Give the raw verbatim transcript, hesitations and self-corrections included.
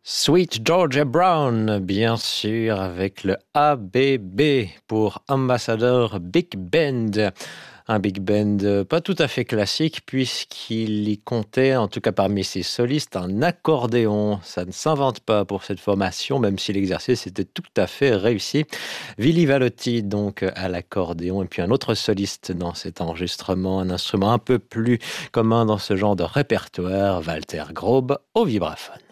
Sweet Georgia Brown, bien sûr, avec le A B B pour Ambassador Big Band. Un big band pas tout à fait classique puisqu'il y comptait, en tout cas parmi ses solistes, un accordéon. Ça ne s'invente pas pour cette formation, même si l'exercice était tout à fait réussi. Willy Valotti donc à l'accordéon et puis un autre soliste dans cet enregistrement, un instrument un peu plus commun dans ce genre de répertoire, Walter Grobe au vibraphone.